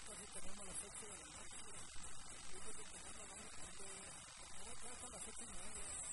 casi tenemos las 8 de la noche. Yo creo que tenemos la banda, no, todavía hasta las 8:30.